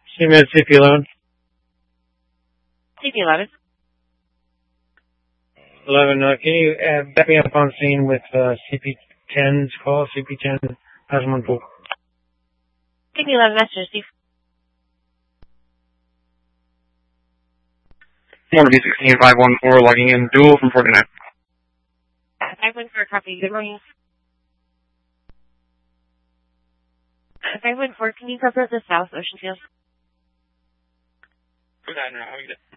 CMed CP11. CP11. 11, can you back me up on scene with CP10's call? CP10 has one pool. CP11, Master Steve. Morning, B16514, logging in dual from 49. 514, copy. Good morning. 514, can you cover the South Ocean Field? Good night, how are you doing?